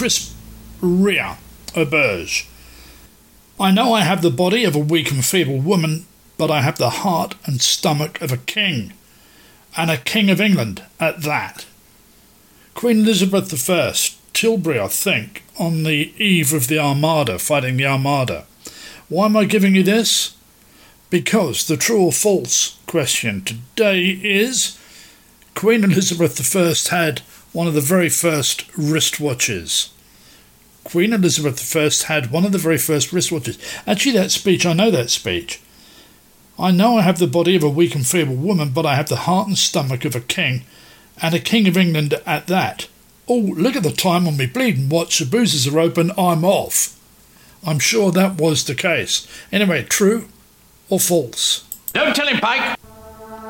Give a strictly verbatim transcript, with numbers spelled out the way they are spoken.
crisp rear auberge. I know I have the body of a weak and feeble woman, but I have the heart and stomach of a king, and a king of England at that. Queen Elizabeth the First, Tilbury, I think, on the eve of the Armada, fighting the Armada. Why am I giving you this? Because the true or false question today is Queen Elizabeth the First had one of the very first wristwatches. Queen Elizabeth the First had one of the very first wristwatches. Actually, that speech, I know that speech. I know I have the body of a weak and feeble woman, but I have the heart and stomach of a king, and a king of England at that. Oh, look at the time on me bleeding watch, the boozers are open, I'm off. I'm sure that was the case. Anyway, true or false? Don't tell him, Pike.